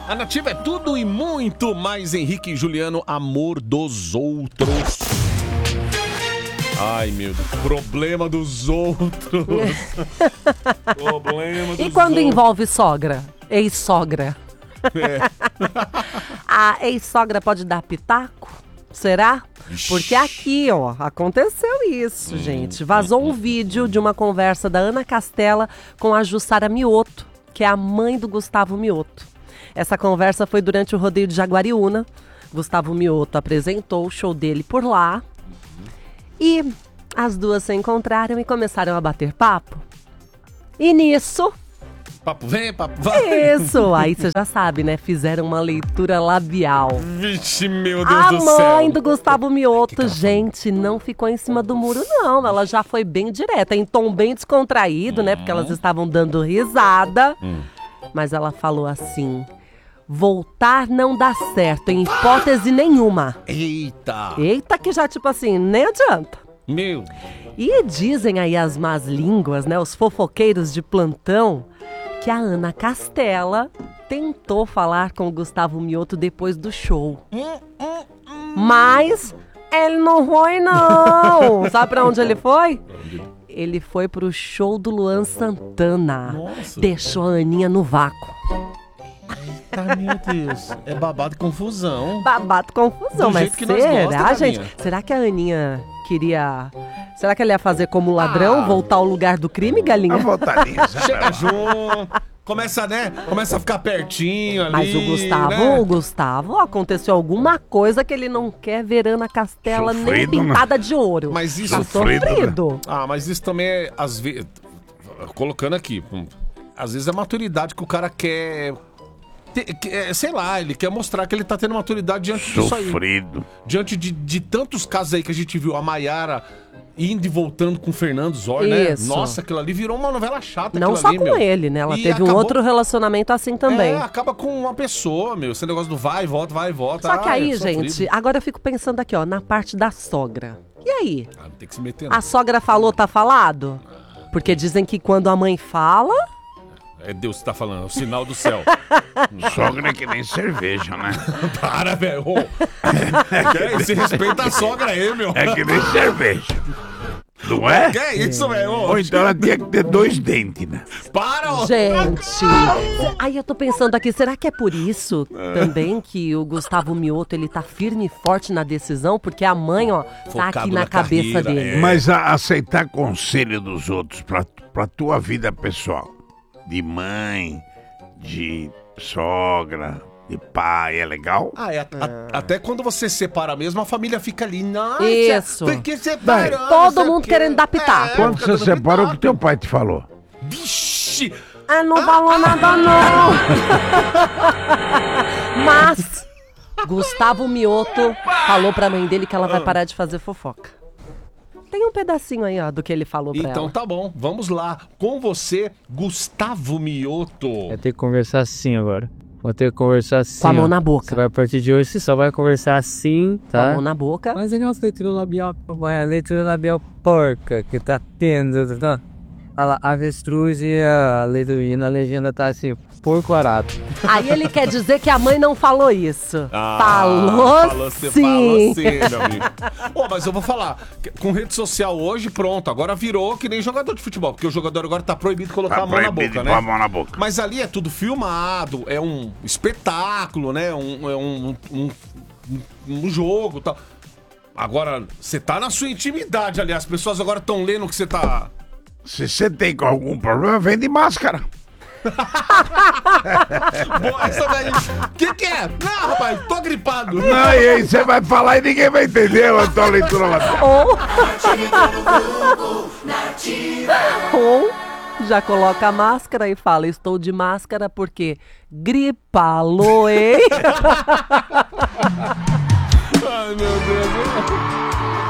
A Nativa é tudo e muito mais. Henrique e Juliano, amor dos outros. Ai, meu Deus. Problema dos outros. Problema dos E quando outros. envolve sogra? Ex-sogra? A ex-sogra pode dar pitaco? Será? Porque aqui, ó, aconteceu isso, gente. Vazou um vídeo de uma conversa da Ana Castela com a Jussara Mioto, que é a mãe do Gustavo Mioto. Essa conversa foi durante o rodeio de Jaguariúna. Gustavo Mioto apresentou o show dele por lá. E as duas se encontraram e começaram a bater papo. E nisso... Papo vem, papo vai. Isso, aí você já sabe, né? Fizeram uma leitura labial. Vixe, meu Deus A do céu. mãe do Gustavo Mioto, gente, não ficou em cima do muro, não. Ela já foi bem direta, em tom bem descontraído, né? Porque elas estavam dando risada. Mas ela falou assim: voltar não dá certo, em hipótese nenhuma. Eita. Eita, que já, tipo assim, nem adianta. Meu. E dizem aí as más línguas, né? Os fofoqueiros de plantão, que a Ana Castela tentou falar com o Gustavo Mioto depois do show. Mas ele não foi, não. Sabe pra onde ele foi? Ele foi pro show do Luan Santana. Nossa. Deixou a Aninha no vácuo. Eita, meu Deus. É babado e confusão. Babado confusão, Do mas jeito que nós gosta, será, gente? Galinha? Será que a Aninha queria... Será que ela ia fazer como ladrão, voltar ao lugar do crime, Galinha? A voltaria. Chega junto. Começa, né? Começa a ficar pertinho ali. Mas o Gustavo, aconteceu alguma coisa que ele não quer ver Ana Castela nem Sofrido, né? pintada de ouro. Mas isso... Tá sofrido. Ah, mas isso também é, às vezes... Colocando aqui, às vezes é a maturidade que o cara quer... sei lá, ele quer mostrar que ele tá tendo maturidade diante disso aí. Sofrido. Diante de tantos casos aí que a gente viu, a Maiara indo e voltando com o Fernando Zói, né? Isso. Nossa, aquilo ali virou uma novela chata. Não aquilo só ali, com meu. ele, né? Ela E teve um acabou- outro relacionamento assim também. Acaba com uma pessoa, meu. Esse negócio do vai e volta, vai e volta. Só que aí, é sofrido. gente, agora eu fico pensando aqui, ó, na parte da sogra. E aí? Ah, não tem que se meter, A não. sogra falou, tá falado? Porque dizem que quando a mãe fala... É Deus que tá falando, é o sinal do céu. Sogra é que nem cerveja, né? Para, velho. Ô. Você respeita a sogra aí, meu. É que nem cerveja. Não é? Que isso, velho? Ô, Ou então ela tinha que ter 2 dentes, né? Para, ó. Gente, aí eu tô pensando aqui, será que é por isso também que o Gustavo Mioto, ele tá firme e forte na decisão? Porque a mãe, ó, tá Focado aqui na na cabeça carreira, dele. Mas aceitar conselho dos outros pra tua vida pessoal, de mãe, de sogra, de pai, é legal? Ah, até quando você separa mesmo, a família fica ali. Nossa, Isso. porque separou. Todo não sei mundo o quê. querendo dar pitaco. Quando fica você dando separou, o pitaco. que teu pai te falou? Vixe! Ah, não falou nada não. Mas Gustavo Mioto falou pra mãe dele que ela vai parar de fazer fofoca. Tem um pedacinho aí, ó, do que ele falou pra Então ela. tá bom, vamos lá. Com você, Gustavo Mioto. Vai ter que conversar assim agora. Vou ter que conversar assim. Com a mão ó. na boca. Você vai a partir de hoje, você só vai conversar assim, Com a tá? mão na boca. Mas é nossa leitura labial, papai, a leitura labial porca que tá tendo, tá? Olha lá, avestruz e a leduína, a legenda tá assim, porco arado. Aí ele quer dizer que a mãe não falou isso. Ah, falou você sim. falou sim, meu amigo. Ô, mas eu vou falar, com rede social hoje, pronto, agora virou que nem jogador de futebol, porque o jogador agora tá proibido de colocar Tá a mão na proibido boca, de pôr a né? mão na boca. Mas ali é tudo filmado, é um espetáculo, né? Um jogo e tal. Agora, você tá na sua intimidade ali, as pessoas agora estão lendo o que você tá... Se você tem algum problema, vem de máscara. Boa, essa daí. O que é? Não, rapaz, tô gripado. Não, e aí você vai falar e ninguém vai entender a tua leitura labial. Ou já coloca a máscara e fala, estou de máscara porque gripalo, hein? Ai, meu Deus.